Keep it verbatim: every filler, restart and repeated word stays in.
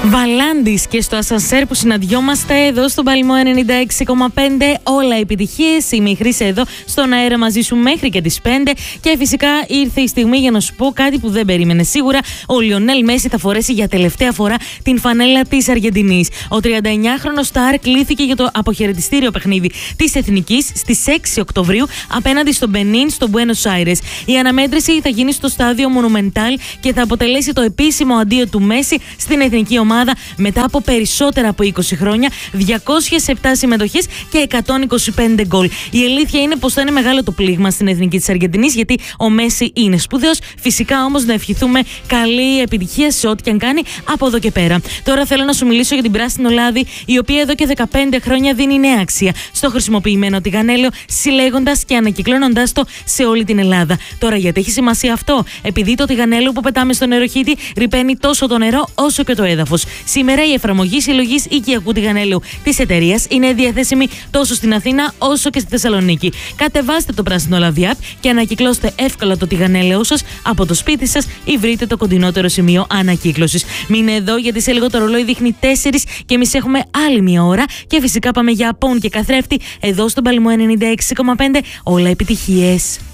Βαλάντης και στο ασανσέρ που συναντιόμαστε εδώ στον Παλμό ενενήντα έξι κόμμα πέντε. Όλα επιτυχίες. Είμαι η Χρύσα εδώ στον αέρα μαζί σου μέχρι και τις πέντε. Και φυσικά ήρθε η στιγμή για να σου πω κάτι που δεν περίμενε σίγουρα. Ο Λιονέλ Μέση θα φορέσει για τελευταία φορά την φανέλα της Αργεντινής. Ο τριανταεννιάχρονος Σταρ κλήθηκε για το αποχαιρετιστήριο παιχνίδι της Εθνικής στις έξι Οκτωβρίου απέναντι στον Μπενίν στο Μπουένος Άιρες. Η αναμέτρηση θα γίνει στο στάδιο Monumental και θα αποτελέσει το επίσημο αντίο του Μέση στην εθνική ομάδα μετά από περισσότερα από είκοσι χρόνια, διακόσιες επτά συμμετοχές και εκατόν είκοσι πέντε γκολ. Η αλήθεια είναι πως θα είναι μεγάλο το πλήγμα στην εθνική της Αργεντινής, γιατί ο Μέση είναι σπουδαίος. Φυσικά όμως να ευχηθούμε καλή επιτυχία σε ό,τι και αν κάνει από εδώ και πέρα. Τώρα θέλω να σου μιλήσω για την πράσινο λάδι, η οποία εδώ και δεκαπέντε χρόνια δίνει νέα αξία στο χρησιμοποιημένο τηγανέλαιο, συλλέγοντας και ανακυκλώνοντας το σε όλη την Ελλάδα. Τώρα, γιατί έχει σημασία αυτό? Επειδή το τηγανέλαιο που πετάμε στο νεροχύτη ρυπαίνει τόσο το νερό όσο και το έδαφος. Σήμερα η εφαρμογή συλλογής οικιακού τηγανέλαιου της εταιρείας είναι διαθέσιμη τόσο στην Αθήνα όσο και στη Θεσσαλονίκη. Κατεβάστε το πράσινο λάδι app και ανακυκλώστε εύκολα το τηγανέλαιό σας από το σπίτι σας ή βρείτε το κοντινότερο σημείο ανακύκλωσης. Μείνε εδώ, γιατί σε λίγο το ρολόι δείχνει τέσσερις και εμείς έχουμε άλλη μία ώρα. Και φυσικά πάμε για απόν και καθρέφτη εδώ στον Παλμό ενενήντα έξι κόμμα πέντε. Όλα επιτυχίες.